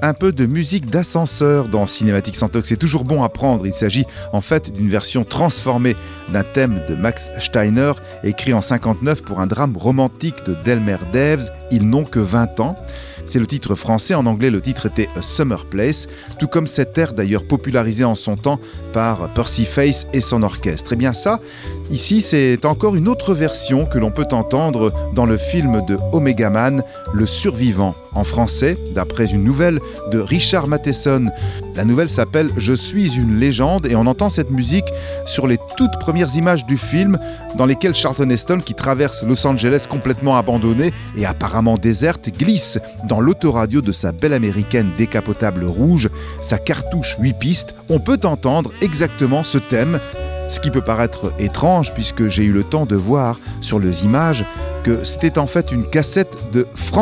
Un peu de musique d'ascenseur dans Cinématique sans Tox, c'est toujours bon à prendre. Il s'agit en fait d'une version transformée d'un thème de Max Steiner, écrit en 59 pour un drame romantique de Delmer Daves, Ils n'ont que 20 ans. C'est le titre français, en anglais le titre était A Summer Place, tout comme cet air d'ailleurs popularisé en son temps par Percy Faith et son orchestre. Et bien ça, ici c'est encore une autre version que l'on peut entendre dans le film de Omega Man, Le Survivant, en français, d'après une nouvelle de Richard Matheson. La nouvelle s'appelle Je suis une légende et on entend cette musique sur les toutes premières images du film dans lesquelles Charlton Heston, qui traverse Los Angeles complètement abandonnée et apparemment déserte, glisse dans l'autoradio de sa belle américaine décapotable rouge, sa cartouche 8 pistes. On peut entendre exactement ce thème, ce qui peut paraître étrange puisque j'ai eu le temps de voir sur les images que c'était en fait une cassette de Frank